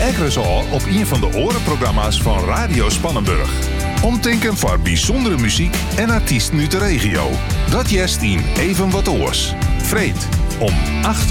Ekkeres al op een van de orenprogramma's van Radio Spannenburg. Omtinken voor bijzondere muziek en artiesten uit de regio. Dat jest in Even wat oors. Vreed om 8